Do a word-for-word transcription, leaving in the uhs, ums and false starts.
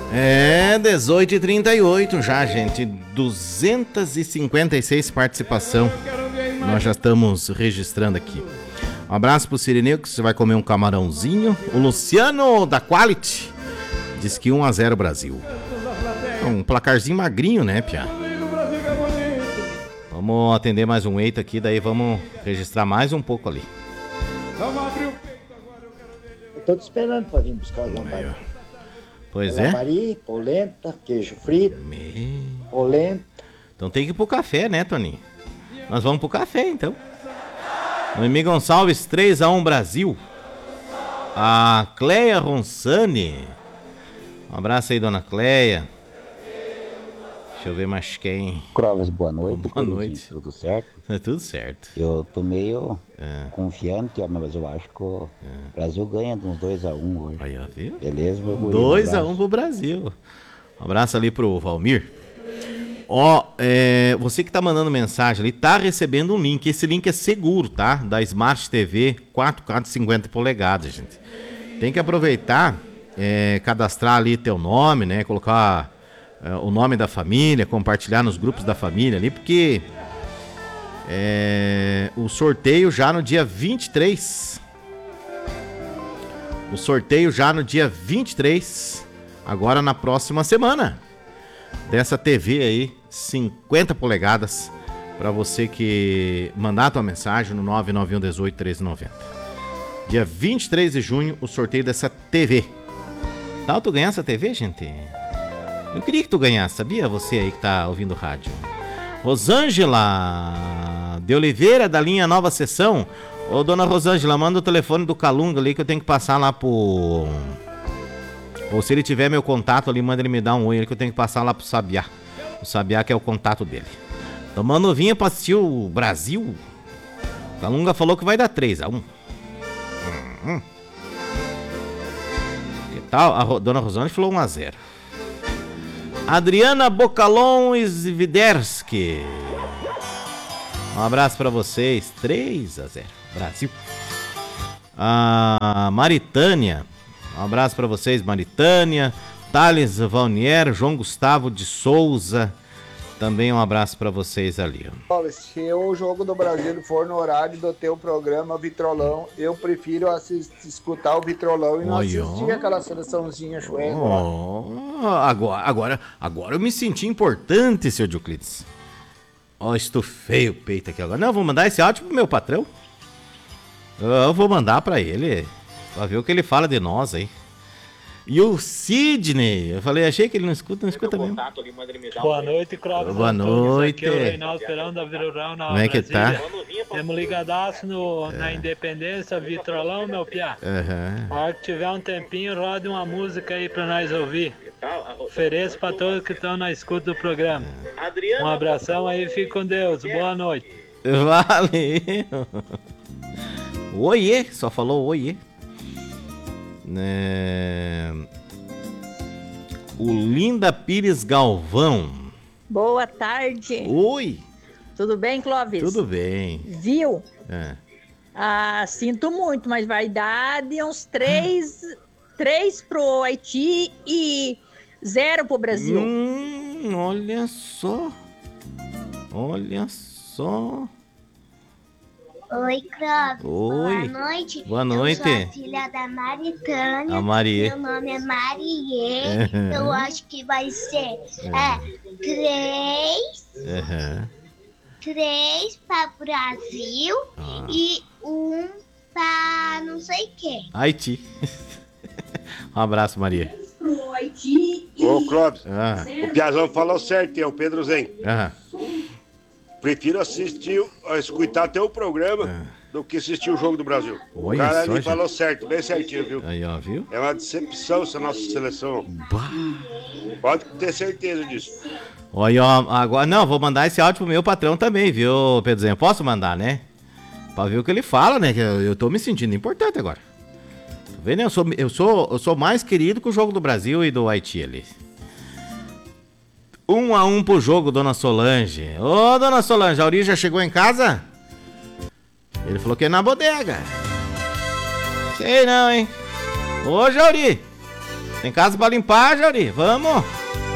É, dezoito e trinta e oito já, gente. duzentas e cinquenta e seis participação. Nós já estamos registrando aqui. Um abraço pro Sirineu, que você vai comer um camarãozinho. O Luciano da Quality diz que um a zero Brasil. É um placarzinho magrinho, né, Pia? Vamos atender mais um eito aqui, daí vamos registrar mais um pouco ali. Eu tô te esperando pra vir buscar o lambari. Pois é. Lambari, polenta, queijo frito, Me... polenta. Então tem que ir pro café, né, Toninho? Nós vamos pro café, então. Noemi Gonçalves, três a um Brasil. A Cleia Ronsani. Um abraço aí, dona Cleia. Deixa eu ver mais quem. Clóvis, boa noite. Boa noite. Tudo certo? É tudo certo. Eu tô meio é. confiante, mas eu acho que o é. Brasil ganha de uns dois a um hoje. Aí, ó, viu? Beleza, meu guri? dois a um pro Brasil. Um abraço ali pro Valmir. Ó, é, você que tá mandando mensagem ali, tá recebendo um link. Esse link é seguro, tá? Da Smart T V quatro K de cinquenta polegadas, gente. Tem que aproveitar, é, cadastrar ali teu nome, né? Colocar é, o nome da família, compartilhar nos grupos da família ali, porque é, o sorteio já no dia vinte e três. O sorteio já no dia vinte e três, agora na próxima semana. Dessa T V aí, cinquenta polegadas, para você que mandar a tua mensagem no nove nove um um oito treze noventa. Dia vinte e três de junho, o sorteio dessa T V. Tal tu ganhar essa T V, gente? Eu queria que tu ganhasse, sabia? Você aí que tá ouvindo rádio. Rosângela de Oliveira, da linha Nova Sessão. Ô, dona Rosângela, manda o telefone do Calunga ali que eu tenho que passar lá pro... Ou se ele tiver meu contato ali, manda ele me dar um oi ali que eu tenho que passar lá pro Sabiá. O Sabiá que é o contato dele. Tomando vinho pra assistir o Brasil. O Calunga falou que vai dar três a um. Hum. Que tal? A Ro- dona Rosângela falou um a zero. Adriana Bocalon Sviderski. Um abraço pra vocês. três a zero. Brasil. A Maritânia. Um abraço pra vocês, Maritânia. Thales Valnier, João Gustavo de Souza. Também um abraço pra vocês ali. Se o Jogo do Brasil for no horário do teu programa Vitrolão, eu prefiro assistir, escutar o Vitrolão e não Olha. assistir aquela seleçãozinha chuenga. Oh, agora, agora, agora eu me senti importante, seu Dioclides. Ó, oh, estufei o peito aqui agora. Não, eu vou mandar esse áudio pro meu patrão. Eu vou mandar pra ele, pra ver o que ele fala de nós aí. E o Sidney, eu falei, achei que ele não escuta, não escuta mesmo. Boa noite, Clóvis. Boa noite. Aqui é o Reinaldo Perão da Virurão na Como é que tá? Temos ligadaço no, é. na Independência, Vitrolão, meu piá. Uhum. A hora que tiver um tempinho, rode uma música aí pra nós ouvir. Ofereço pra todos que estão na escuta do programa. Um abração aí, fique com Deus. Boa noite. Valeu. Oiê, só falou oiê. É... O Linda Pires Galvão. Boa tarde. Oi. Tudo bem, Clóvis? Tudo bem. Viu? É. Ah, sinto muito, mas vai dar de uns três, três pro Haiti e zero pro Brasil. Hum, olha só. Olha só. Oi, Clóvis. Oi. Boa noite. Boa noite. Eu sou a filha da Maritânia. A Marie. Meu nome é Marie. Uhum. Eu acho que vai ser Uhum. é, três, Uhum. três para Brasil Ah. e um para não sei o que. Haiti. Um abraço, Maria. Ô, Clóvis, Ah. o Piazão falou certo, é o Pedro Zen. Ah. Prefiro assistir, escutar teu programa do que assistir o Jogo do Brasil. Olha o cara só, ali gente. falou certo, bem certinho, viu? Aí, ó, viu? É uma decepção essa nossa seleção. Bah. Pode ter certeza disso. Olha, ó, agora, não, vou mandar esse áudio pro meu patrão também, viu, Pedrozinho? Posso mandar, né? Pra ver o que ele fala, né? Que eu, eu tô me sentindo importante agora. Tá vendo? Eu sou, eu, sou, eu sou mais querido que o Jogo do Brasil e do Haiti ali. Um a um pro jogo, dona Solange. Ô, dona Solange, a Auri já chegou em casa? Ele falou que é na bodega. Sei não, hein? Ô, Jauri. Tem casa pra limpar, Jauri? Vamos!